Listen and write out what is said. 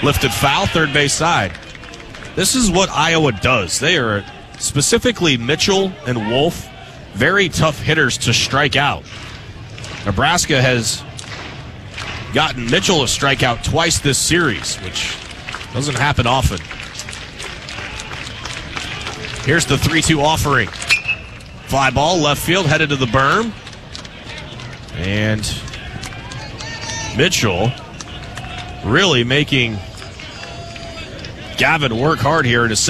Lifted foul, third base side. This is what Iowa does. They are, specifically Mitchell and Wolf, very tough hitters to strike out. Nebraska has gotten Mitchell a strikeout twice this series, which doesn't happen often. Here's the 3-2 offering. Fly ball, left field, headed to the berm. And Mitchell really making Gavin work hard here in his